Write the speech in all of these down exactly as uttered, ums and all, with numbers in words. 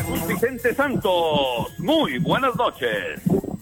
Jesús Vicente Santos. Muy buenas noches.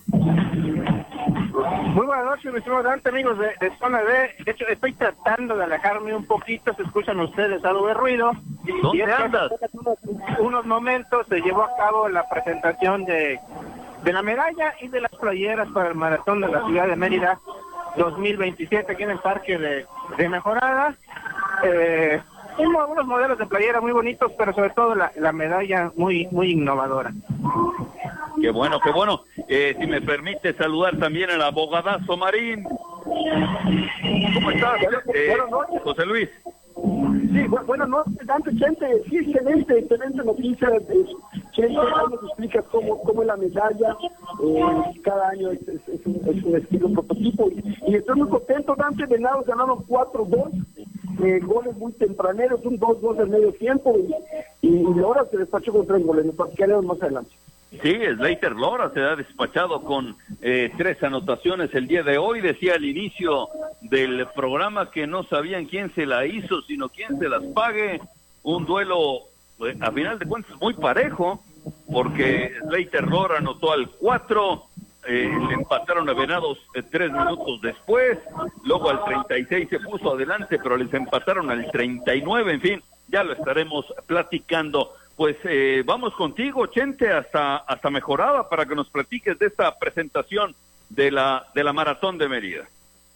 Muy buenas noches, mis estimados amigos de, de Zona D. De hecho, estoy tratando de alejarme un poquito, se escuchan ustedes algo de ruido. ¿Dónde y es andas? Que hace unos, unos momentos se llevó a cabo la presentación de, de la medalla y de las playeras para el maratón de la ciudad de Mérida dos mil veintisiete aquí en el Parque de, de Mejorada. Eh, unos, unos modelos de playera muy bonitos, pero sobre todo la, la medalla muy, muy innovadora. Qué bueno, qué bueno. Eh, si me permite saludar también al abogadazo Marín. ¿Cómo estás, eh, Buenas noches. José Luis? Sí, bu buenas noches, Dante, Chente. Sí, excelente, excelente noticia. Chente, ahí nos explica cómo, cómo es la medalla. Eh, cada año es, es, es, un, es un estilo prototipo. Y, y estoy muy contento, Dante. Venados ganaron cuatro dos. Eh, goles muy tempraneros, un dos dos del medio tiempo. Y, y, y ahora se despachó con tres goles. Nos platicaremos más adelante. Sí, Slater Lora se ha despachado con eh, tres anotaciones el día de hoy. Decía al inicio del programa que no sabían quién se la hizo, sino quién se las pague. Un duelo, eh, a final de cuentas, muy parejo, porque Slater Lora anotó al cuatro, eh, le empataron a Venados eh, tres minutos después, luego al treinta y seis se puso adelante, pero les empataron al treinta y nueve, en fin, ya lo estaremos platicando. Pues eh, vamos contigo, Chente, hasta hasta Mejorada para que nos platiques de esta presentación de la de la Maratón de Mérida.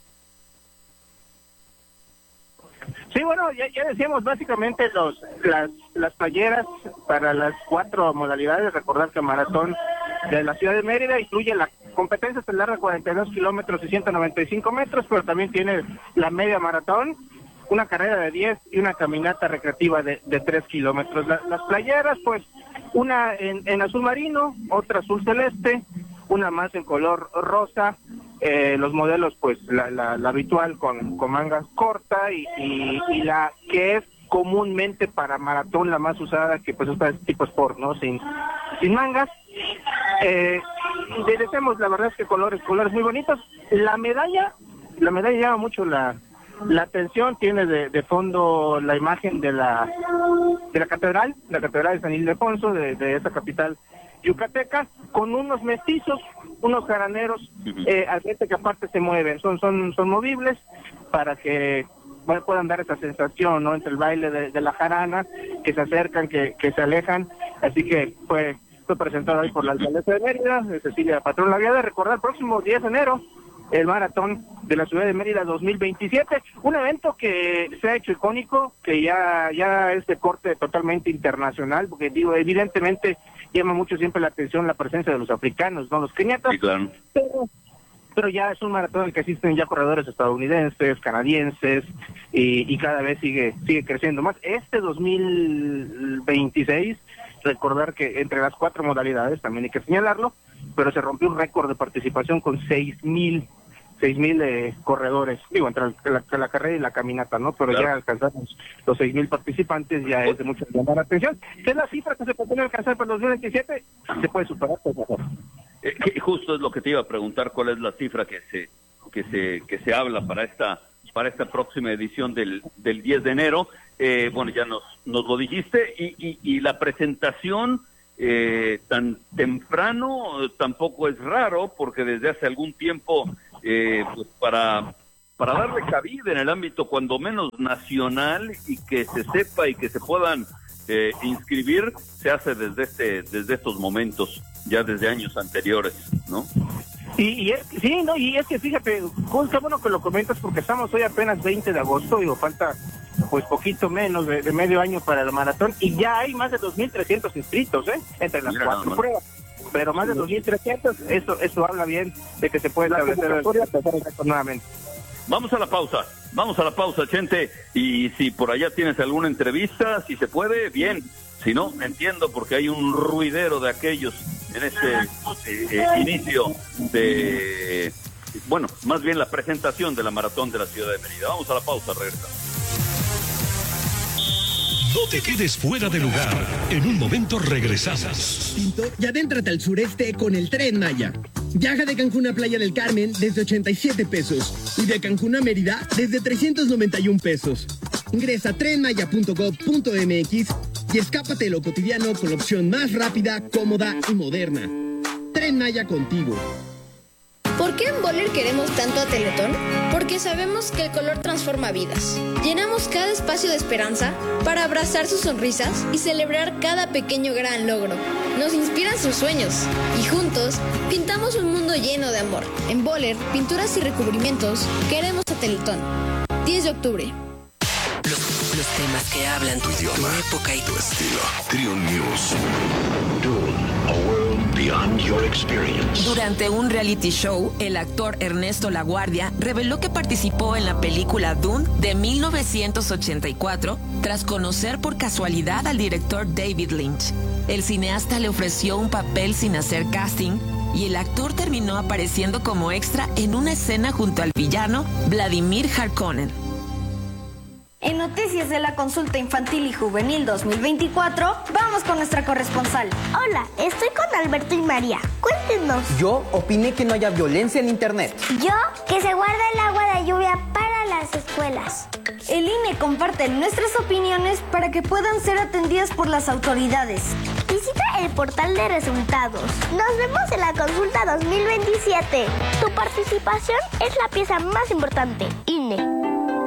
Sí, bueno, ya, ya decíamos básicamente los las las playeras para las cuatro modalidades. Recordar que el maratón de la ciudad de Mérida incluye la competencia estelar de cuarenta y dos kilómetros y ciento noventa y cinco metros, pero también tiene la media maratón, una carrera de diez y una caminata recreativa de, de tres kilómetros. La, las playeras, pues, una en, en azul marino, otra azul celeste, una más en color rosa, eh, los modelos, pues, la, la, la habitual con, con mangas corta y, y, y la que es comúnmente para maratón la más usada, que pues es tipo sport, ¿no? Sin, sin mangas. Eh, decimos, la verdad es que colores, colores muy bonitos. La medalla, la medalla llama mucho la La atención, tiene de, de fondo la imagen de la de la catedral, la catedral de San Ildefonso, de, de esa capital yucateca, con unos mestizos, unos jaraneros, eh, al frente que aparte se mueven, son son son movibles para que bueno, puedan dar esa sensación, ¿no? Entre el baile de, de la jarana, que se acercan, que, que se alejan, así que fue fue presentado ahí por la alcaldesa de Mérida, de Cecilia Patrón Laviada. Recordar, el próximo diez de enero, el maratón de la ciudad de Mérida dos mil veintisiete, un evento que se ha hecho icónico, que ya ya es de corte totalmente internacional, porque digo, evidentemente llama mucho siempre la atención la presencia de los africanos, no los keniatas, Sí, claro. pero, pero ya es un maratón en el que asisten ya corredores estadounidenses, canadienses, y, y cada vez sigue sigue creciendo más. Este dos mil veintiséis, recordar que entre las cuatro modalidades, también hay que señalarlo, pero se rompió un récord de participación con seis mil seis mil eh, corredores, digo, entre la, la, la carrera y la caminata, ¿no? Pero claro, ya alcanzamos los seis mil participantes, ya es de mucha llamar la atención. ¿Qué es la cifra que se pretende alcanzar para el dos mil veintisiete? Se puede superar, por favor. Eh, justo es lo que te iba a preguntar, ¿cuál es la cifra que se que se que se habla para esta para esta próxima edición del del diez de enero? Eh, bueno, ya nos nos lo dijiste, y y, y la presentación eh, tan temprano eh, tampoco es raro, porque desde hace algún tiempo Eh, pues para para darle cabida en el ámbito cuando menos nacional y que se sepa y que se puedan eh, inscribir, se hace desde este desde estos momentos, ya desde años anteriores, ¿no? Y, y es, sí, no, y es que fíjate, qué bueno que lo comentas, porque estamos hoy apenas veinte de agosto, digo, falta pues poquito menos de, de medio año para el maratón, y ya hay más de dos mil trescientos inscritos, ¿eh? Entre las Mira, cuatro no, no. pruebas. Pero más de dos mil trescientos, eso eso habla bien de que se puede establecer la historia nuevamente. Vamos a la pausa, vamos a la pausa, Chente, y si por allá tienes alguna entrevista, si se puede, bien, si no, entiendo, porque hay un ruidero de aquellos en este eh, eh, inicio de, bueno, más bien la presentación de la Maratón de la Ciudad de Mérida. Vamos a la pausa, regresamos. No te quedes fuera de lugar. En un momento regresamos. Pinto, ya adéntrate al sureste con el Tren Maya. Viaja de Cancún a Playa del Carmen desde ochenta y siete pesos y de Cancún a Mérida desde trescientos noventa y un pesos. Ingresa a tren maya punto gob punto m x y escápate de lo cotidiano con la opción más rápida, cómoda y moderna. Tren Maya contigo. ¿Por qué en Boller queremos tanto a Teletón? Porque sabemos que el color transforma vidas. Llenamos cada espacio de esperanza para abrazar sus sonrisas y celebrar cada pequeño gran logro. Nos inspiran sus sueños y juntos pintamos un mundo lleno de amor. En Boller, pinturas y recubrimientos, queremos a Teletón. diez de octubre. Los, los temas que hablan tu idioma, tu época y tu estilo. Trio News. Dune, a world beyond your experience. Durante un reality show, el actor Ernesto Laguardia reveló que participó en la película Dune de mil novecientos ochenta y cuatro tras conocer por casualidad al director David Lynch. El cineasta le ofreció un papel sin hacer casting y el actor terminó apareciendo como extra en una escena junto al villano Vladimir Harkonnen. En noticias de la consulta infantil y juvenil dos mil veinticuatro, vamos con nuestra corresponsal. Hola, estoy con Alberto y María. Cuéntenos. Yo opiné que no haya violencia en internet. Yo, que se guarda el agua de lluvia para las escuelas. El I N E comparte nuestras opiniones para que puedan ser atendidas por las autoridades. Visita el portal de resultados. Nos vemos en la consulta dos mil veintisiete. Tu participación es la pieza más importante. I N E.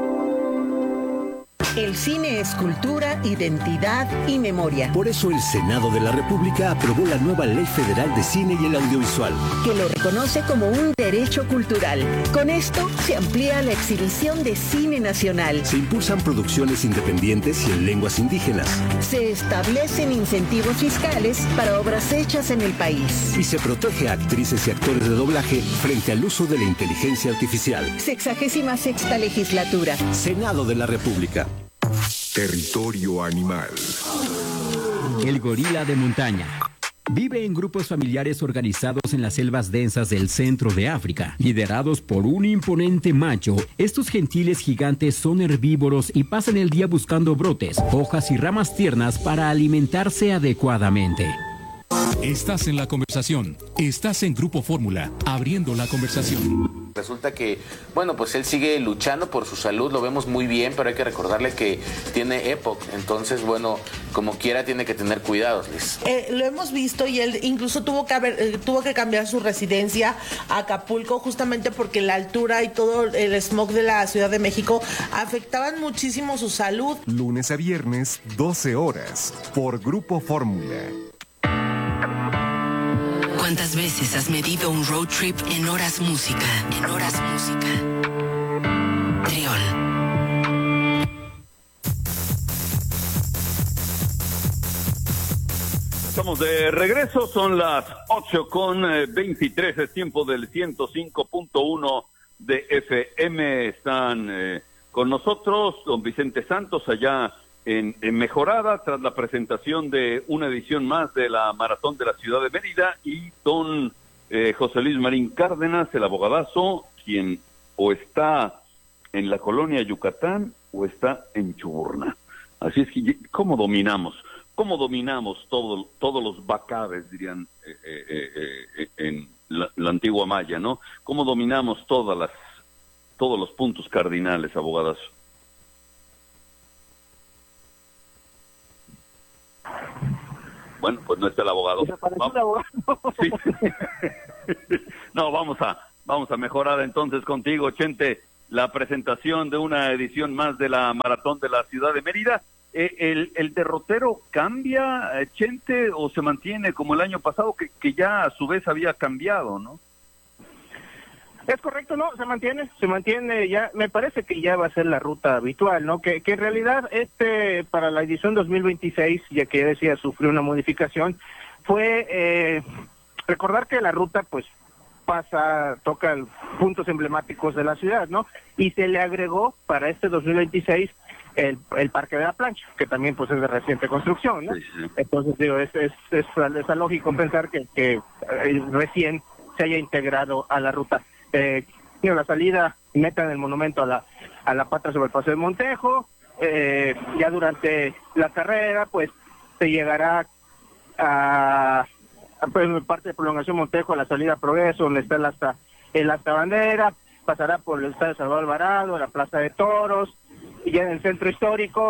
El cine es cultura, identidad y memoria. Por eso el Senado de la República aprobó la nueva Ley Federal de Cine y el Audiovisual, que lo reconoce como un derecho cultural. Con esto se amplía la exhibición de cine nacional. Se impulsan producciones independientes y en lenguas indígenas. Se establecen incentivos fiscales para obras hechas en el país. Y se protege a actrices y actores de doblaje frente al uso de la inteligencia artificial. Sexagésima sexta legislatura. Senado de la República. Territorio animal. El gorila de montaña. Vive en grupos familiares organizados en las selvas densas del centro de África, liderados por un imponente macho. Estos gentiles gigantes son herbívoros y pasan el día buscando brotes, hojas y ramas tiernas para alimentarse adecuadamente. Estás en la conversación. Estás en Grupo Fórmula, abriendo la conversación. Resulta que, bueno, pues él sigue luchando por su salud, lo vemos muy bien, pero hay que recordarle que tiene E P O C, entonces, bueno, como quiera tiene que tener cuidados, Liz. Eh, lo hemos visto y él incluso tuvo que haber, eh, tuvo que cambiar su residencia a Acapulco justamente porque la altura y todo el smog de la Ciudad de México afectaban muchísimo su salud. Lunes a viernes, doce horas, por Grupo Fórmula. ¿Cuántas veces has medido un road trip en horas música? En horas música. Trión. Estamos de regreso, son las ocho con veintitrés, es tiempo del ciento cinco punto uno de F M. Están eh, con nosotros don Vicente Santos allá En, en Mejorada, tras la presentación de una edición más de la Maratón de la Ciudad de Mérida, y don eh, José Luis Marín Cárdenas, el abogadazo, quien o está en la colonia Yucatán o está en Chuburná. Así es que, ¿cómo dominamos? ¿Cómo dominamos todo, todos los bacaves, dirían eh, eh, eh, en la, la antigua maya, ¿no? ¿Cómo dominamos todas las, todos los puntos cardinales, abogadazo? Bueno, pues no está el abogado. Vamos. El abogado. Sí. No, vamos a vamos a mejorar entonces contigo, Chente, la presentación de una edición más de la Maratón de la Ciudad de Mérida. Eh, el, ¿El derrotero cambia, Chente, o se mantiene como el año pasado, que, que ya a su vez había cambiado, ¿no? Es correcto, no, se mantiene, se mantiene ya, me parece que ya va a ser la ruta habitual, ¿no? Que, que en realidad este, para la edición dos mil veintiséis, ya que ya decía, sufrió una modificación, fue eh, recordar que la ruta, pues, pasa, toca puntos emblemáticos de la ciudad, ¿no? Y se le agregó para este dos mil veintiséis el, el Parque de la Plancha, que también, pues, es de reciente construcción, ¿no? Sí, sí. Entonces, digo, es, es, es, es lógico pensar que, que eh, recién se haya integrado a la ruta. Eh, la salida meta en el monumento a la a la pata sobre el Paseo de Montejo, eh, ya durante la carrera pues se llegará a, a pues, parte de prolongación Montejo a la salida Progreso, donde está el hasta el hasta bandera, pasará por el estadio Salvador Alvarado, la Plaza de Toros, y ya en el centro histórico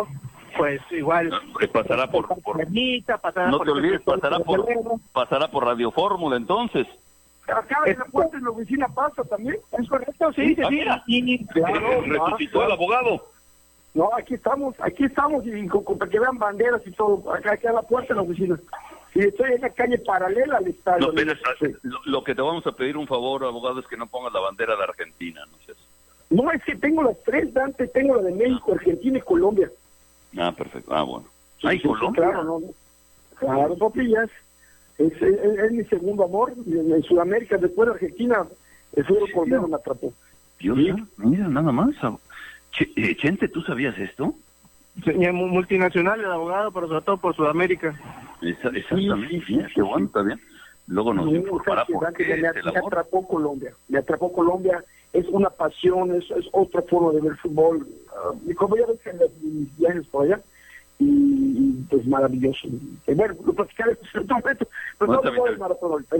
pues igual no, pasará por, por... Ermita, pasará no por te olvides, pasará por, pasará por Radio Fórmula entonces. Acá en la puerta de la oficina pasa también. Es correcto, sí, sí, ah, sí. Y, claro, resucitó claro. el abogado. No, aquí estamos, aquí estamos, y con, con, para que vean banderas y todo, acá, acá a la puerta de la oficina. Y estoy en la calle paralela al estadio. No, pero, sí. lo, lo que te vamos a pedir un favor, abogado, es que no pongas la bandera de Argentina, no sé. No, es que tengo las tres, Dante, tengo la de México, ah. Argentina y Colombia. Ah, perfecto, ah, bueno. Sí, ¿Hay sí, Colombia? Claro, no, no. Claro, papillas. Es, es, es mi segundo amor. En, en Sudamérica, después de Argentina, el fútbol colombiano me atrapó. Dios, ¿sí? Mira, nada más. Ch Chente, ¿tú sabías esto? Señor multinacional, el abogado, pero sobre todo por Sudamérica. Esa, exactamente, sí, sí, sí, qué bueno, está bien. Luego nos no, informará por qué me, me atrapó Colombia, me atrapó Colombia, es una pasión, es, es otra forma de ver fútbol. Uh, y como ya ves en mis viajes por allá, y, y pues maravilloso. Y bueno, lo platicaré en otro momento, pero no me voy a maratón ahorita.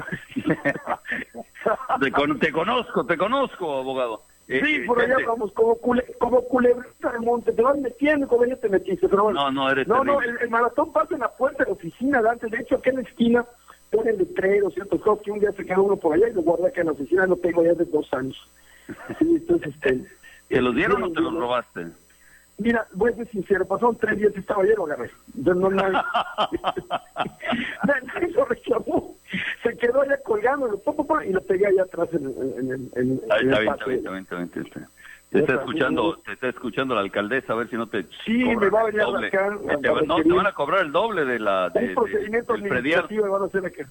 te, con, te conozco, te conozco, abogado. Sí, eh, por allá gente. Vamos, como, cule, como culebrita de monte, te vas metiendo como ya te metiste, pero bueno. No, no, eres No, no, el, el maratón pasa en la puerta de la oficina, Dante, de hecho, aquí en la esquina ponen letreros, ciertos cosas, que un día se queda uno por allá y lo guarda acá en la oficina, lo tengo ya desde dos años. Sí, entonces, este, ¿te los dieron o te los robaste? Mira, voy a ser sincero, pasaron tres días y estaba lleno, agarré. Yo no, nadie, nadie lo reclamó. Se quedó allá colgando y lo pegué allá atrás en, en, en, en, Ahí, en está, el bien, está bien, está bien, está bien, está bien. Te está escuchando, te está escuchando la alcaldesa, a ver si no te sí, me va a venir doble. a sacar, te, a no, te van a cobrar el doble de la de, un procedimiento de, administrativo van a hacer acá.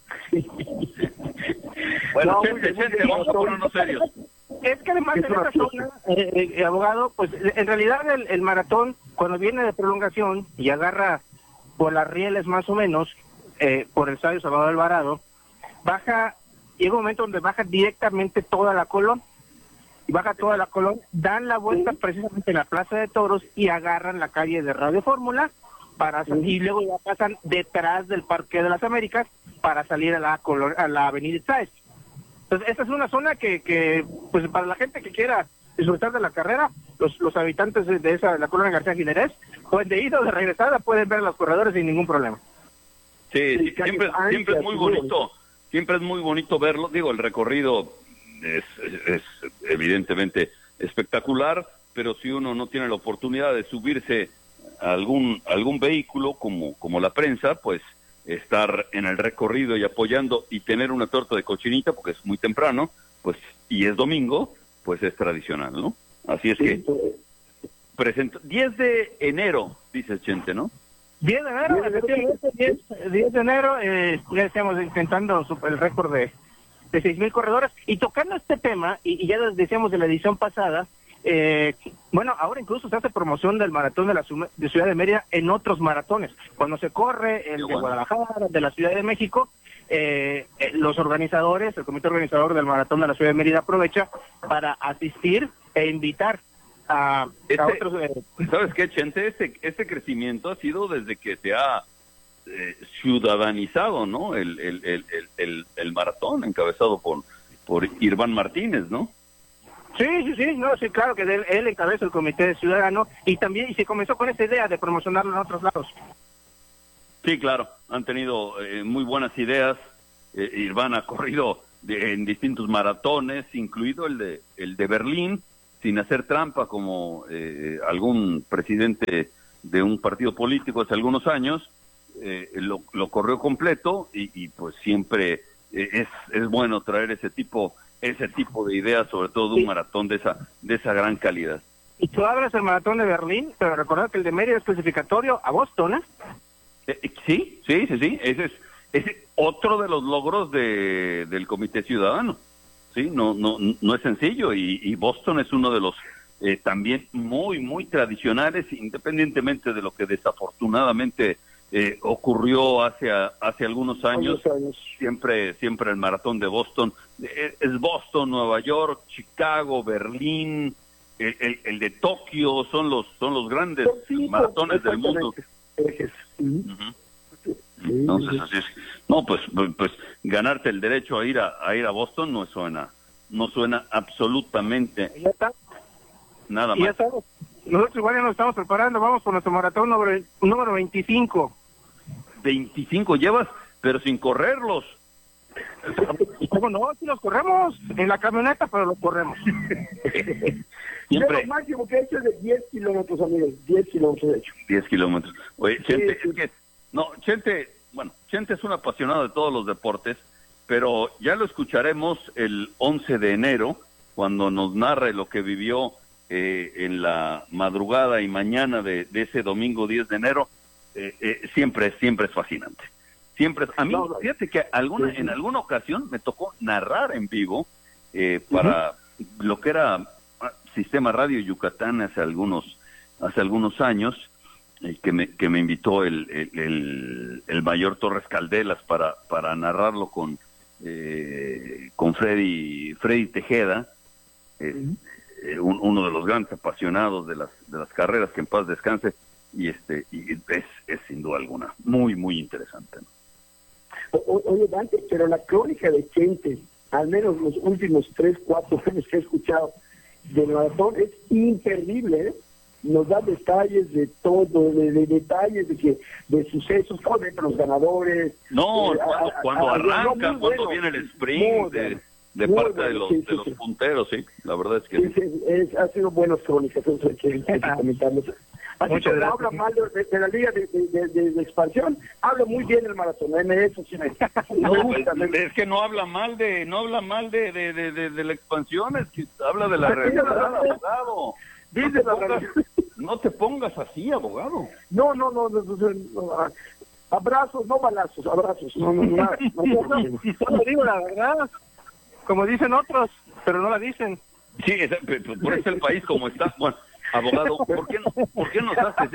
Bueno, no, gente, gente, vamos a ponernos serios. Es que además en esta zona, eh, eh, abogado, pues en realidad el, el maratón, cuando viene de prolongación y agarra por las rieles más o menos, eh, por el estadio Salvador Alvarado, baja, llega un momento donde baja directamente toda la Colón, y baja toda la Colón, dan la vuelta precisamente en la Plaza de Toros y agarran la calle de Radio Fórmula, para y luego ya pasan detrás del Parque de las Américas para salir a la, Colón, a la Avenida Itzáez. Entonces, esta es una zona que, que, pues para la gente que quiera disfrutar de la carrera, los, los habitantes de, de esa, la colonia García Ginerés, pues de ida o de regresada pueden ver a los corredores sin ningún problema. Sí, sí siempre, siempre es muy bonito, siempre es muy bonito verlo. Digo, el recorrido es, es, es evidentemente espectacular, pero si uno no tiene la oportunidad de subirse a algún, algún vehículo como, como la prensa, pues estar en el recorrido y apoyando y tener una torta de cochinita porque es muy temprano, pues y es domingo, pues es tradicional, ¿no? Así es sí, que presento diez de enero, dice Chente, ¿no? diez de enero, efectivamente, diez de enero, eh, ya estamos intentando el récord de, de seis mil corredores, y tocando este tema, y, y ya les decíamos de la edición pasada, Eh, bueno, ahora incluso se hace promoción del maratón de la de Ciudad de Mérida en otros maratones. Cuando se corre el de Guadalajara, de la Ciudad de México, eh, eh, los organizadores, el comité organizador del maratón de la Ciudad de Mérida aprovecha para asistir e invitar a, este, a otros. Eh, ¿Sabes qué, Chente? Este, este crecimiento ha sido desde que se ha eh, ciudadanizado, ¿no? El, el, el, el, el, el maratón encabezado por, por Irván Martínez, ¿no? Sí, sí, sí, no, sí, claro que él, él encabeza el comité ciudadano y también y se comenzó con esta idea de promocionarlo en otros lados. Sí, claro, han tenido eh, muy buenas ideas. Eh, Irván ha corrido de, en distintos maratones, incluido el de el de Berlín, sin hacer trampa como eh, algún presidente de un partido político hace algunos años. Eh, lo, lo corrió completo y, y pues siempre eh, es es bueno traer ese tipo ese tipo de ideas, sobre todo de un sí. maratón de esa de esa gran calidad. Y tú hablas del maratón de Berlín, pero recordad que el de Mérida es clasificatorio a Boston, ¿eh? eh sí, sí, sí, sí, ese es ese otro de los logros de del Comité Ciudadano. Sí, no no no es sencillo y, y Boston es uno de los eh, también muy muy tradicionales, independientemente de lo que desafortunadamente Eh, ocurrió hace hace algunos años, años. siempre siempre el maratón de Boston, eh, es Boston, Nueva York, Chicago, Berlín, el, el, el de Tokio, son los son los grandes sí, maratones del mundo. Uh-huh. Entonces así es. No, pues pues ganarte el derecho a ir a, a ir a Boston no suena no suena absolutamente ¿Ya está? nada más. Ya sabes, nosotros igual ya nos estamos preparando, vamos por nuestro maratón número, número veinticinco. veinticinco llevas, pero sin correrlos. ¿Cómo no? Si los corremos en la camioneta, pero los corremos. Siempre. Lo máximo que he hecho es de diez kilómetros, amigos. diez kilómetros he hecho. diez kilómetros. Oye, Chente, Sí, sí. es que, no, Chente, bueno, Chente es un apasionado de todos los deportes, pero ya lo escucharemos el once de enero, cuando nos narre lo que vivió eh, en la madrugada y mañana de, de ese domingo diez de enero. Eh, eh, siempre, siempre es fascinante. Siempre, a mí, fíjate que alguna, en alguna ocasión me tocó narrar en vivo eh, para uh-huh. lo que era Sistema Radio Yucatán hace algunos, hace algunos años, eh, que me, que me invitó el, el, el, el mayor Torres Caldelas para, para narrarlo con, eh, con Freddy, Freddy Tejeda, eh, uh-huh. eh, un, uno de los grandes apasionados de las, de las carreras, que en paz descanse, y este, y es, es sin duda alguna muy, muy interesante, ¿no? O, oye, Dante, pero la crónica de Chente, al menos los últimos tres, cuatro años que he escuchado del maratón, es imperdible, ¿eh? Nos da detalles de todo, de, de detalles de que de sucesos, de los ganadores. No, eh, cuando, a, cuando a, arranca, a, cuando bueno, viene el sprint de, de parte bueno, de los, sí, de sí, los sí. punteros, sí, la verdad es que sí, sí, es, ha sido buenas crónicas, eso hay que, hay que comentarles. Así Muchas como gracias. habla mal de, de, de la liga de, de, de, de expansión, habla muy bien el maratón, en eso sí me, no, me gusta. es, me- es que no habla mal de no habla mal de de, de, de, de la expansión, es que habla de la Dice la realidad, verdad. abogado. Dice no, te la pongas, verdad. no te pongas así, abogado. No, no, no, no, no, no, ah, abrazos, no balazos, abrazos, no, no, no, nada, no, no, no, no. Solo digo la verdad, como dicen otros, pero no la dicen. Sí, es, por eso el país como está. Bueno, abogado, ¿por qué, no, ¿por qué nos haces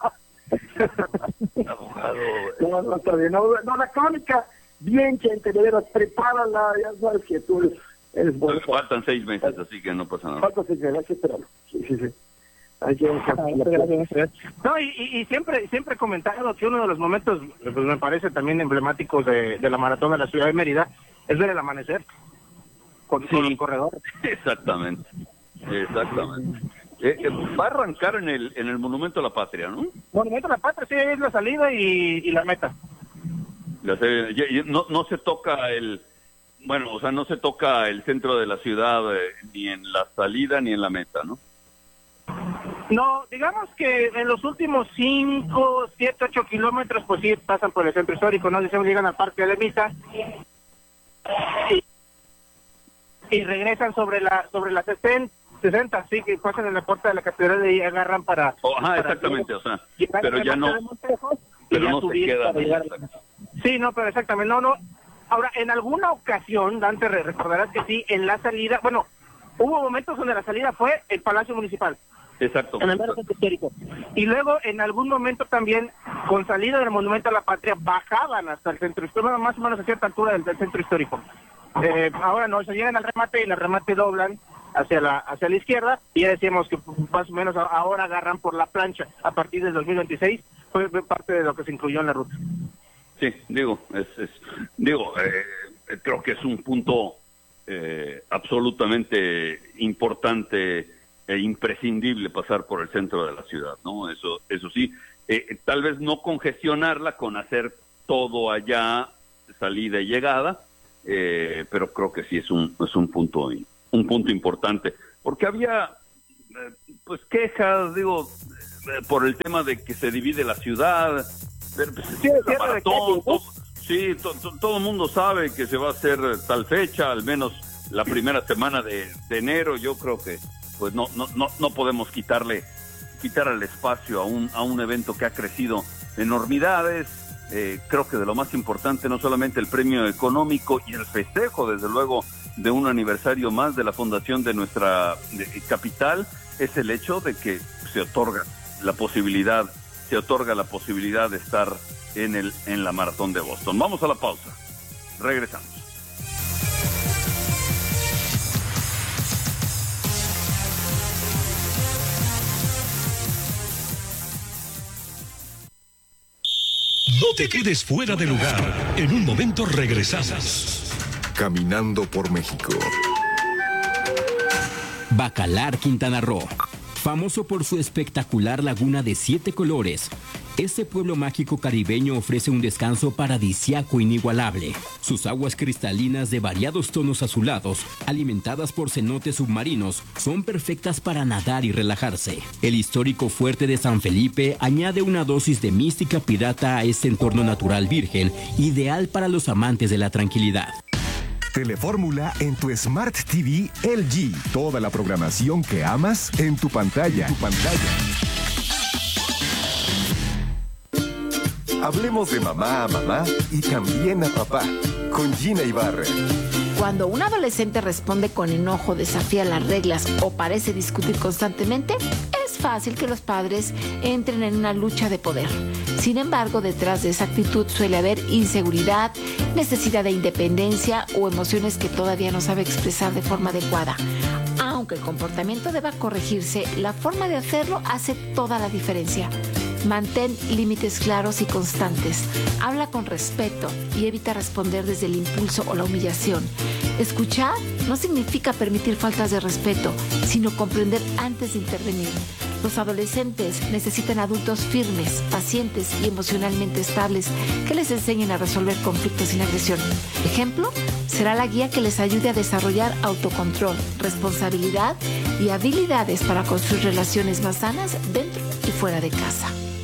eso? Abogado. No, no, está bien. No, no, la crónica, bien, gente, de veras, prepárala, ya sabes que tú eres, eres bueno. Faltan seis meses, así que no pasa nada. Falta seis meses, hay que esperarlo. Sí, sí, sí. Hay que No, y, y, y siempre siempre he comentado que uno de los momentos, pues me parece también emblemáticos de, de la maratón de la ciudad de Mérida, es ver el amanecer con, con los corredores. Exactamente, exactamente. Eh, eh, va a arrancar en el en el Monumento a la Patria, ¿no? Monumento a la Patria, sí, es la salida y, y la meta. La serie- ya- ya no, no se toca el, bueno, o sea, no se toca el centro de la ciudad eh, ni en la salida ni en la meta, ¿no? No, digamos que en los últimos cinco, siete, ocho kilómetros, pues sí pasan por el centro histórico, ¿no? Decimos, llegan al Parque de la Ermita y, y regresan sobre la sobre la sesenta, sesenta, sí, que pasan en la puerta de la catedral y agarran para... Oh, ajá, para exactamente, o sea, llegar pero al ya remate no, de Montejos y pero ya no se subir queda. para llegar a la- Sí, no, pero exactamente, no, no. Ahora, en alguna ocasión, Dante, re- recordarás que sí, en la salida, bueno, hubo momentos donde la salida fue el Palacio Municipal, Exacto. en el mero centro histórico. Y luego, en algún momento también, con salida del Monumento a la Patria, bajaban hasta el centro histórico, más o menos a cierta altura del, del centro histórico. Eh, ahora no, se llegan al remate y en el remate doblan hacia la hacia la izquierda y ya decíamos que más o menos a- ahora agarran por la plancha. A partir del dos mil veintiséis fue parte de lo que se incluyó en la ruta. Sí, digo, es, es digo, eh, creo que es un punto eh, absolutamente importante e imprescindible pasar por el centro de la ciudad, ¿no? Eso, eso sí, eh, tal vez no congestionarla con hacer todo allá, salida y llegada, eh, pero creo que sí es un es un punto un punto importante, porque había eh, pues quejas, digo, eh, por el tema de que se divide la ciudad. Pero, pues, Sí, la es cierto, maratón, de que- todo- sí, to- to- todo el mundo sabe que se va a hacer tal fecha, al menos la primera semana de, de enero. Yo creo que pues no no no no podemos quitarle quitar el espacio a un a un evento que ha crecido enormidades. Eh, creo que de lo más importante, no solamente el premio económico y el festejo, desde luego, de un aniversario más de la fundación de nuestra de- capital, es el hecho de que se otorga la posibilidad, se otorga la posibilidad de estar en el en la maratón de Boston. Vamos a la pausa. Regresamos. No te quedes fuera de lugar. En un momento regresamos. Caminando por México. Bacalar, Quintana Roo. famoso por su espectacular laguna de siete colores. Este pueblo mágico caribeño ofrece un descanso paradisíaco inigualable. Sus aguas cristalinas de variados tonos azulados, alimentadas por cenotes submarinos, son perfectas para nadar y relajarse. El histórico fuerte de San Felipe añade una dosis de mística pirata a este entorno natural virgen, ideal para los amantes de la tranquilidad. Telefórmula en tu Smart T V L G. Toda la programación que amas en tu pantalla. En tu pantalla. Hablemos de mamá a mamá y también a papá, con Gina Ibarra. Cuando un adolescente responde con enojo, desafía las reglas o parece discutir constantemente, es fácil que los padres entren en una lucha de poder. Sin embargo, detrás de esa actitud suele haber inseguridad, necesidad de independencia o emociones que todavía no sabe expresar de forma adecuada. Aunque el comportamiento deba corregirse, la forma de hacerlo hace toda la diferencia. Mantén límites claros y constantes. Habla con respeto y evita responder desde el impulso o la humillación. Escuchar no significa permitir faltas de respeto, sino comprender antes de intervenir. Los adolescentes necesitan adultos firmes, pacientes y emocionalmente estables que les enseñen a resolver conflictos sin agresión. Ejemplo, será la guía que les ayude a desarrollar autocontrol, responsabilidad y habilidades para construir relaciones más sanas dentro y fuera de casa.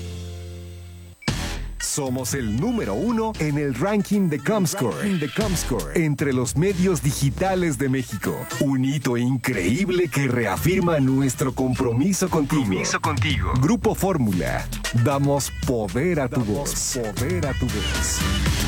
Somos el número uno en el ranking de Comscore, de Comscore entre los medios digitales de México. Un hito increíble que reafirma nuestro compromiso contigo. Compromiso contigo. Grupo Fórmula. Damos poder a tu Damos voz. Poder a tu voz.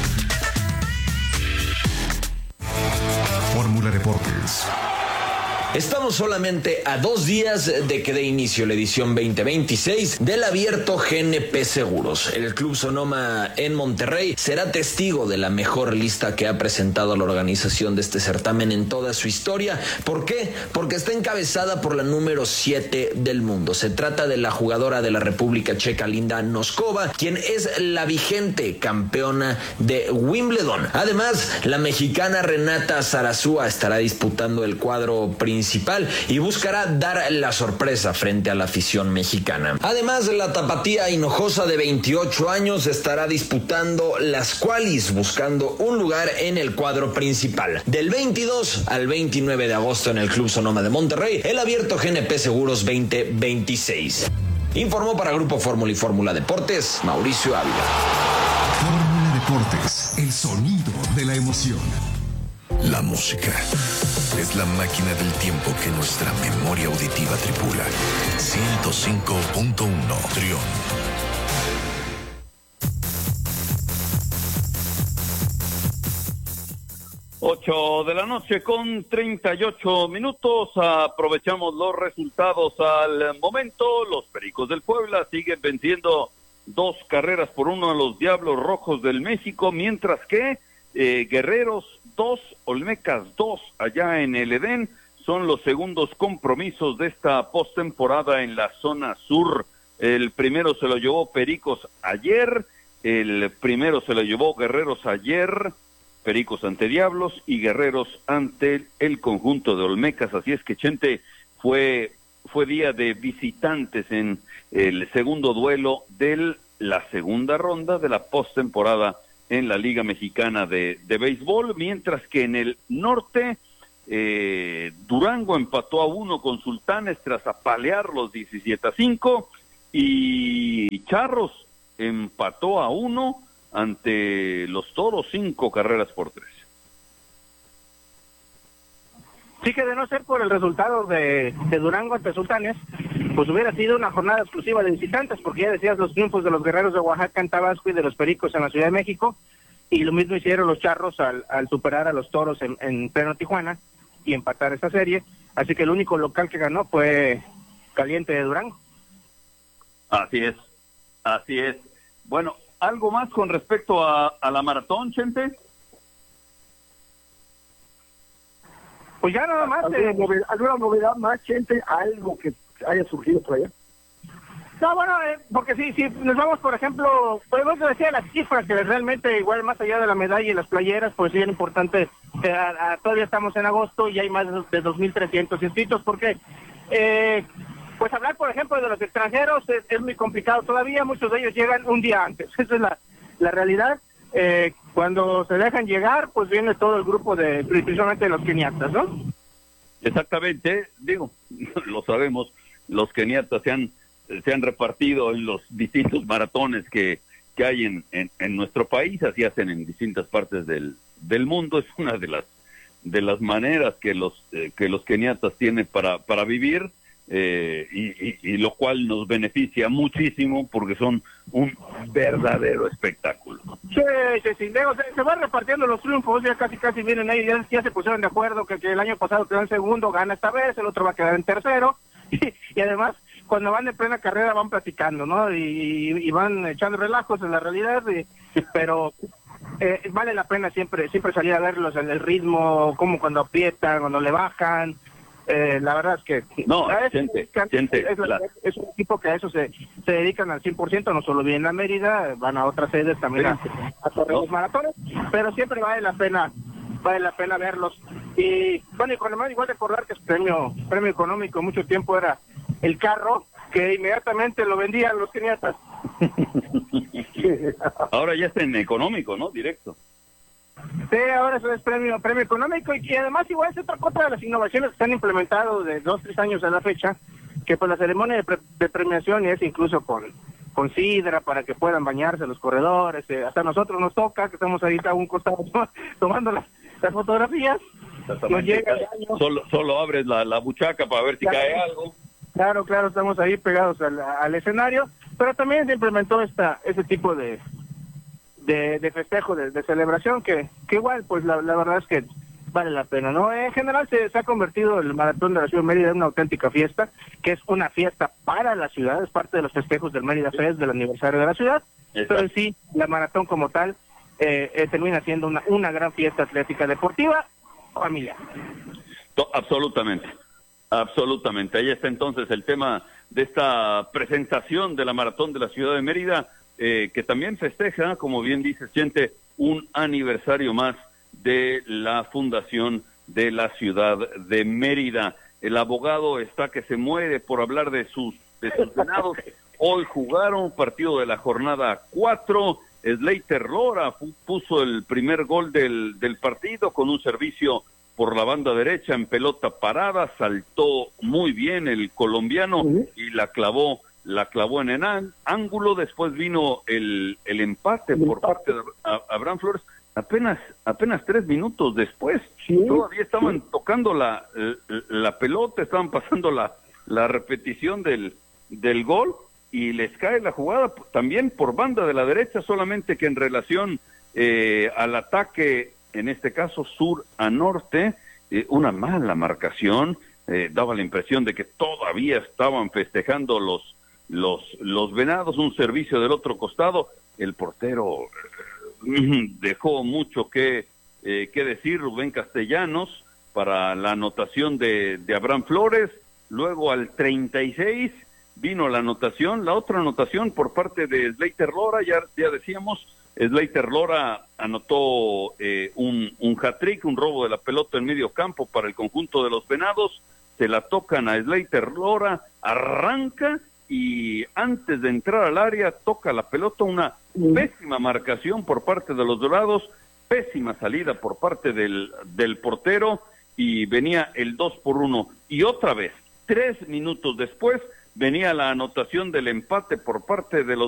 Fórmula Deportes. Estamos solamente a dos días de que dé inicio la edición veinte veintiséis del abierto G N P Seguros. El Club Sonoma en Monterrey será testigo de la mejor lista que ha presentado la organización de este certamen en toda su historia. ¿Por qué? Porque está encabezada por la número siete del mundo. Se trata de la jugadora de la República Checa, Linda Noskova, quien es la vigente campeona de Wimbledon. Además, la mexicana Renata Zarazúa estará disputando el cuadro principal y buscará dar la sorpresa frente a la afición mexicana. Además, la tapatía Hinojosa de veintiocho años estará disputando las qualis, buscando un lugar en el cuadro principal. Del veintidós al veintinueve de agosto en el Club Sonoma de Monterrey, el abierto G N P Seguros veinte veintiséis. Informó para Grupo Fórmula y Fórmula Deportes, Mauricio Ávila. Fórmula Deportes, el sonido de la emoción. La música es la máquina del tiempo que nuestra memoria auditiva tripula. ciento cinco punto uno Trión. Ocho de la noche con treinta y ocho minutos. Aprovechamos los resultados al momento. Los Pericos del Puebla siguen venciendo dos carreras por uno a los Diablos Rojos del México, mientras que eh, Guerreros dos, Olmecas dos, allá en el Edén, son los segundos compromisos de esta postemporada en la zona sur. El primero se lo llevó Pericos ayer, el primero se lo llevó Guerreros ayer, Pericos ante Diablos y Guerreros ante el conjunto de Olmecas. Así es que, Chente, fue, fue día de visitantes en el segundo duelo de la segunda ronda de la postemporada en la Liga Mexicana de, de Béisbol, mientras que en el norte eh, Durango empató a uno con Sultanes tras apalear los diecisiete a cinco y Charros empató a uno ante los Toros, cinco carreras por tres. Sí, que de no ser por el resultado de, de Durango ante Sultanes, pues hubiera sido una jornada exclusiva de visitantes, porque ya decías los triunfos de los Guerreros de Oaxaca en Tabasco y de los Pericos en la Ciudad de México, y lo mismo hicieron los Charros al, al superar a los Toros en, en pleno Tijuana y empatar esa serie. Así que el único local que ganó fue Caliente de Durango. Así es, así es. Bueno, ¿algo más con respecto a, a la maratón, Chente? Pues ya nada más. ¿Alguna, eh, novedad, ¿alguna novedad más, Chente? ¿Algo que haya surgido por allá? No, bueno, eh, porque sí, sí, nos vamos, por ejemplo, podemos decir las cifras que realmente, igual más allá de la medalla y las playeras, pues sí es importante, eh, a, a, todavía estamos en agosto y hay más de dos mil trescientos inscritos, porque eh, pues hablar, por ejemplo, de los extranjeros es, es muy complicado todavía. Muchos de ellos llegan un día antes. Esa es la, la realidad. Eh, cuando se dejan llegar, pues viene todo el grupo de, principalmente de los keniatas, ¿no? Exactamente, digo, lo sabemos, los keniatas se han, se han repartido en los distintos maratones que, que hay en, en, en nuestro país, así hacen en distintas partes del, del mundo. Es una de las de las maneras que los eh, que los keniatas tienen para, para vivir, eh, y, y, y lo cual nos beneficia muchísimo porque son un verdadero espectáculo. Sí, sí, sí. Luego se, se van repartiendo los triunfos, ya casi casi vienen ahí, ya, ya se pusieron de acuerdo que, que el año pasado quedó en segundo, gana esta vez, el otro va a quedar en tercero, y, y además cuando van en plena carrera van platicando, ¿no? Y, y van echando relajos en la realidad, y, pero eh, vale la pena siempre siempre salir a verlos, el, el ritmo, como cuando aprietan, cuando le bajan. Eh, la verdad es que no, es, gente, es, gente, es, la, es un equipo que a eso se, se dedican al cien por ciento, no solo vienen a Mérida, van a otras sedes también a, a correr los maratones, pero siempre vale la pena vale la pena verlos. Y bueno, y con además igual recordar que es premio premio económico, mucho tiempo era el carro, que inmediatamente lo vendían los keniatas. Ahora ya está en económico, ¿no? Directo. Sí, ahora eso es premio premio económico, y, y además igual es otra cosa de las innovaciones que se han implementado de dos, tres años a la fecha, que pues la ceremonia de, pre, de premiación es incluso con, con sidra para que puedan bañarse los corredores, eh, hasta nosotros nos toca, que estamos ahí a un costado tomando las, las fotografías, nos llega el año. Solo, solo abres la, la buchaca para ver si claro, cae algo. Claro, claro, estamos ahí pegados al, al escenario, pero también se implementó esta ese tipo de De, de festejo, de, de celebración, que, que igual, pues la, la verdad es que vale la pena, ¿no? En general se, se ha convertido el Maratón de la Ciudad de Mérida en una auténtica fiesta, que es una fiesta para la ciudad, es parte de los festejos del Mérida Fest, del aniversario de la ciudad. Exacto. Pero en sí, la maratón como tal eh, eh, termina siendo una, una gran fiesta atlética deportiva familiar. Absolutamente, absolutamente. Ahí está entonces el tema de esta presentación de la Maratón de la Ciudad de Mérida, Eh, que también festeja, como bien dice Chente, un aniversario más de la fundación de la ciudad de Mérida. El abogado está que se muere por hablar de sus, de sus venados. Hoy jugaron partido de la jornada cuatro. Slater Lora puso el primer gol del, del partido con un servicio por la banda derecha en pelota parada. Saltó muy bien el colombiano y la clavó la clavó en el ángulo. Después vino el, el empate el por empate. parte de Abraham Flores, apenas apenas tres minutos después. Sí, todavía estaban sí. tocando la, la pelota, estaban pasando la, la repetición del, del gol, y les cae la jugada también por banda de la derecha, solamente que en relación eh, al ataque, en este caso sur a norte, eh, una mala marcación, eh, daba la impresión de que todavía estaban festejando los los los venados. Un servicio del otro costado, el portero eh, dejó mucho que eh, que decir, Rubén Castellanos, para la anotación de, de Abraham Flores. Luego al treinta y seis vino la anotación, la otra anotación por parte de Slater Lora. Ya, ya decíamos, Slater Lora anotó eh, un, un hat-trick, un robo de la pelota en medio campo para el conjunto de los venados. Se la tocan a Slater Lora, arranca, y antes de entrar al área toca la pelota. Una pésima marcación por parte de los dorados, pésima salida por parte del, del portero, y venía el dos por uno. Y otra vez, tres minutos después, venía la anotación del empate por parte de los